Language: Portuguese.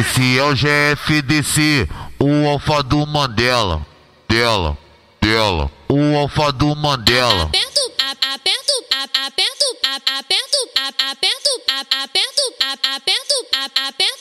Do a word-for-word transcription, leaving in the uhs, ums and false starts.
Esse é o G F D C, o alfa do Mandela, dela, dela, o alfa do Mandela. Aperto, aperto, aperto, aperto, aperto, aperto, aperto, aperto, aperto,